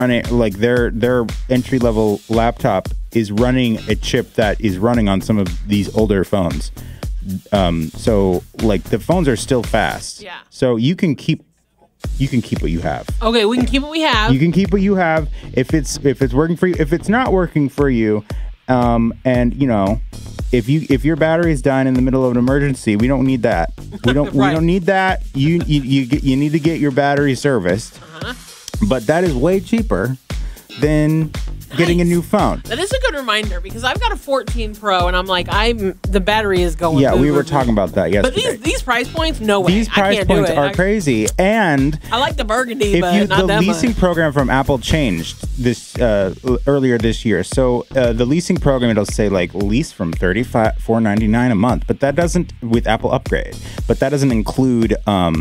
like their entry level laptop is running a chip that is running on some of these older phones. So like the phones are still fast. Yeah. So you can keep what you have. Okay, we can keep what we have. You can keep what you have if it's working for you. If it's not working for you, and you know, if your battery is dying in the middle of an emergency, we don't need that. We don't Right. we don't need that. You need to get your battery serviced. But that is way cheaper than getting a new phone. That is a good reminder because I've got a 14 Pro and I'm like, the battery is going. Yeah, we were talking about that yesterday. But these price points, no way. These price points are crazy. And I like the burgundy, but not the that leasing much. program from Apple changed this earlier this year. So the leasing program, it'll say like lease from $499 a month, but that doesn't with Apple Upgrade. But that doesn't include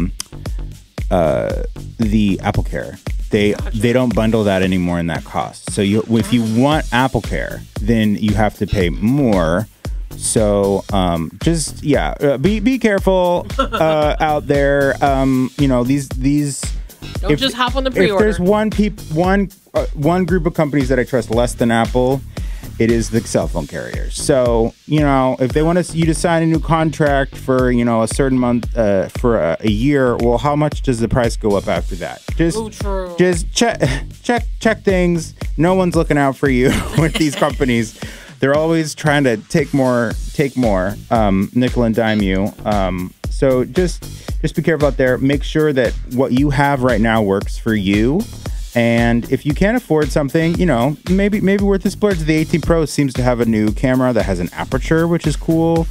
the Apple Care. They don't bundle that anymore in that cost. So if you want Apple Care, then you have to pay more. So be careful out there. You know these. Don't just hop on the pre-order. If there's one group of companies that I trust less than Apple, it is the cell phone carriers. So, you know, if they want you to sign a new contract for, you know, a certain month, for a year, well, how much does the price go up after that? Just check things. No one's looking out for you with these companies. They're always trying to take more, nickel and dime you. So just be careful out there. Make sure that what you have right now works for you. And if you can't afford something, you know, maybe worth a splurge. The 18 Pro seems to have a new camera that has an aperture, which is cool.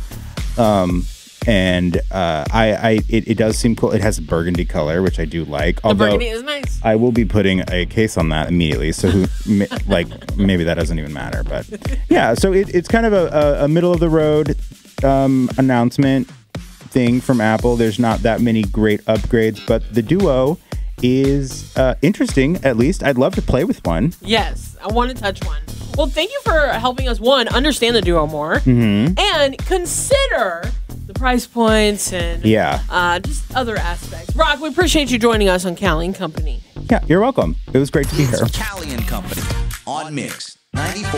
It does seem cool. It has a burgundy color, which I do like. The burgundy is nice. I will be putting a case on that immediately. So maybe that doesn't even matter. But yeah, so it's kind of a middle of the road announcement thing from Apple. There's not that many great upgrades, but the Duo is interesting. At least I'd love to play with one. Yes, I want to touch one. Well, thank you for helping us, one, understand the Duo more, and consider the price points and just other aspects. Brock, we appreciate you joining us on Callie & Company. Yeah, you're welcome. It was great to be here. Callie & Company on Mix 94.9.